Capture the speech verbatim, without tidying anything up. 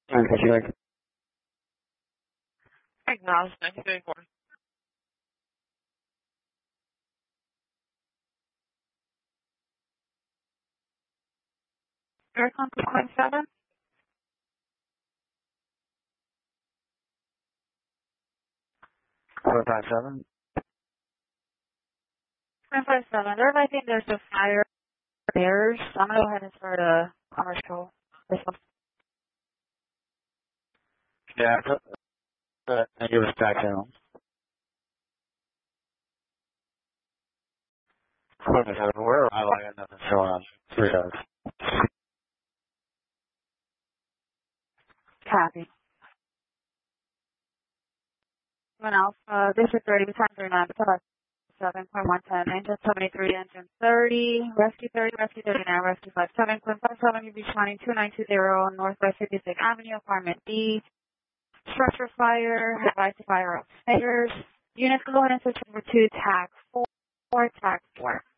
Okay, you like Acknowledge ninety thirty-four. Aircon two point seven. four five seven? nine five seven. There, I think there's a fire there. So I'm going to go ahead and start a commercial. This one. Yeah, but I give us back down. four five seven, where I like nothing showing on three dogs. Copy. One Alpha, District thirty, time thirty-nine, seven point one ten, engine seventy-three, engine thirty, rescue thirty, rescue thirty-nine, rescue fifty-seven, point five seven, U B twenty, two nine two zero, Northwest fifty-sixth Avenue, apartment D, structure fire, advice to fire upstairs. Units, go ahead and switch over to TAC four, TAC four.